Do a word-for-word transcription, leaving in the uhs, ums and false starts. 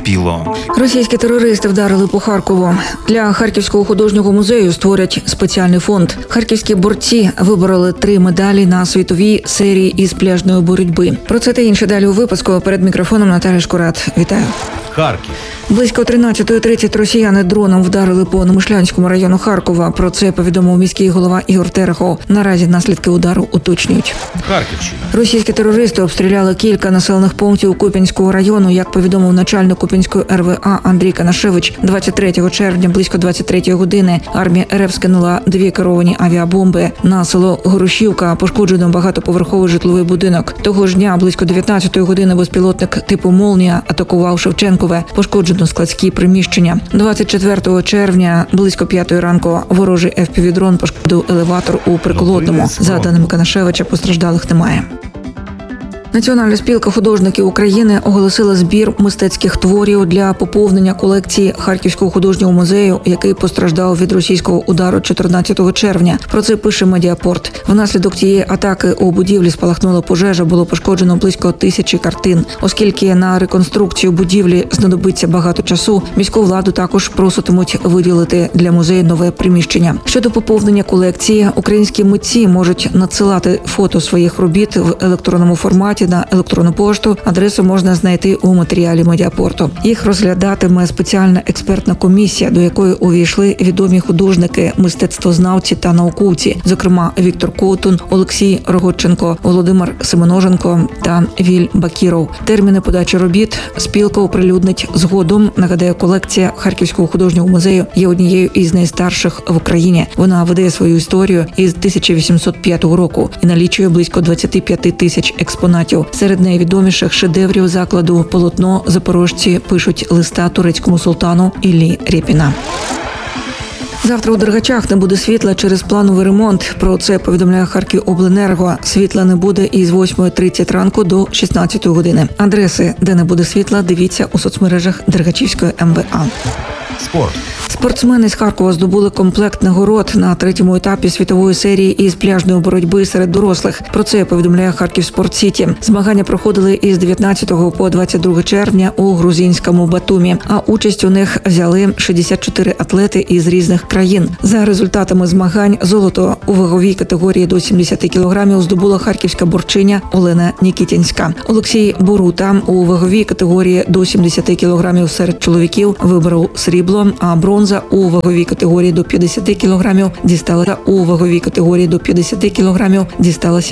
накипіло. Російські терористи вдарили по Харкову. Для Харківського художнього музею створять спеціальний фонд. Харківські борці вибороли три медалі на світовій серії із пляжної боротьби. Про це та інше далі у випуску. Перед мікрофоном Наталя Шкурат. Вітаю. Харків. Близько тринадцятої тридцять росіяни дроном вдарили по Немишлянському району Харкова. Про це повідомив міський голова Ігор Терехов. Наразі наслідки удару уточнюють. Харківщина. Російські терористи обстріляли кілька населених пунктів Куп'янського району, як повідомив начальник Куп'янської ер ве а Андрій Канашевич. двадцять третього червня близько двадцять третьої години армія ер еф скинула дві керовані авіабомби на село Горошівка. Пошкоджено багатоповерховий житловий будинок. Того ж дня близько дев'ятнадцятої години безпілотник типу «Молнія» атакував Шевченкове. Пошкоджено складські приміщення. двадцять четвертого червня близько п'ятої ранку ворожий еф пі ві-дрон пошкодив елеватор у Приколотному. За даними Канашевича, постраждалих немає. Національна спілка художників України оголосила збір мистецьких творів для поповнення колекції Харківського художнього музею, який постраждав від російського удару чотирнадцятого червня. Про це пише Медіапорт. Внаслідок тієї атаки у будівлі спалахнула пожежа, було пошкоджено близько тисячі картин. Оскільки на реконструкцію будівлі знадобиться багато часу, міську владу також проситимуть виділити для музею нове приміщення. Щодо поповнення колекції, українські митці можуть надсилати фото своїх робіт в електронному форматі на електронну пошту. Адресу можна знайти у матеріалі Медіапорту. Їх розглядатиме спеціальна експертна комісія, до якої увійшли відомі художники, мистецтвознавці та науковці, зокрема Віктор Ковтун, Олексій Рогоченко, Володимир Семеноженко та Віль Бакіров. Терміни подачі робіт спілка оприлюднить згодом. Нагадаю, колекція Харківського художнього музею є однією із найстарших в Україні. Вона веде свою історію із тисяча вісімсот п'ятого року і налічує близько двадцять п'ять тисяч експонатів. Серед найвідоміших шедеврів закладу полотно запорожці пишуть листа турецькому султану Іллі Рєпіна. Завтра у Дергачах не буде світла через плановий ремонт. Про це повідомляє Харківобленерго. Світла не буде із восьмої тридцять ранку до шістнадцятої години. Адреси, де не буде світла, дивіться у соцмережах Дергачівської ем ве а. Спорт. Спортсмени з Харкова здобули комплект нагород на третьому етапі світової серії із пляжної боротьби серед дорослих. Про це повідомляє Харків Спорт Сіті. Змагання проходили із дев'ятнадцятого по двадцять друге червня у грузинському Батумі, а участь у них взяли шістдесят чотири атлети із різних країн. За результатами змагань золото у ваговій категорії до сімдесят кілограмів здобула харківська борчиня Олена Нікітінська. Олексій Борута у ваговій категорії до сімдесят кілограмів серед чоловіків виборов срібло, а бронза у ваговій категорії до п'ятдесят кілограмів дісталася у ваговій категорії до п'ятдесят кілограмів дісталася